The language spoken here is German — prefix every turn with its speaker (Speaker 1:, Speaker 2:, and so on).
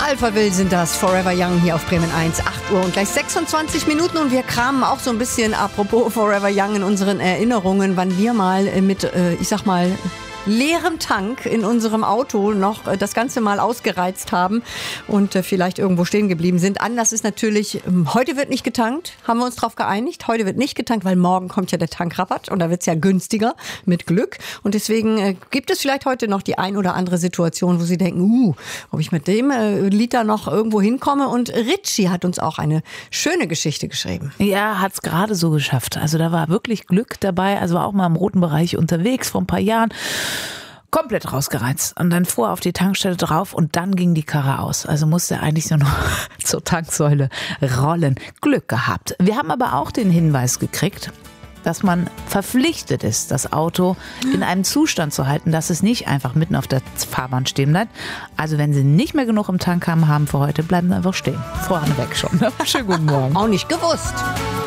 Speaker 1: Alphaville sind das, Forever Young hier auf Bremen 1, 8 Uhr und gleich 26 Minuten und wir kramen auch so ein bisschen, apropos Forever Young, in unseren Erinnerungen, wann wir mal mit, leerem Tank in unserem Auto noch das Ganze mal ausgereizt haben und vielleicht irgendwo stehen geblieben sind. Anders ist natürlich, heute wird nicht getankt, haben wir uns drauf geeinigt. Heute wird nicht getankt, weil morgen kommt ja der Tankrabatt und da wird es ja günstiger mit Glück. Und deswegen gibt es vielleicht heute noch die ein oder andere Situation, wo Sie denken, ob ich mit dem Liter noch irgendwo hinkomme. Und Ritchie hat uns auch eine schöne Geschichte geschrieben.
Speaker 2: Ja, hat es gerade so geschafft. Also da war wirklich Glück dabei. Also war auch mal im roten Bereich unterwegs vor ein paar Jahren. Komplett rausgereizt. Und dann fuhr er auf die Tankstelle drauf und dann ging die Karre aus. Also musste er eigentlich nur noch zur Tanksäule rollen. Glück gehabt. Wir haben aber auch den Hinweis gekriegt, dass man verpflichtet ist, das Auto in einem Zustand zu halten, dass es nicht einfach mitten auf der Fahrbahn stehen bleibt. Also wenn Sie nicht mehr genug im Tank haben für heute, bleiben Sie einfach stehen. Vorne weg schon. Schönen guten Morgen.
Speaker 1: Auch nicht gewusst.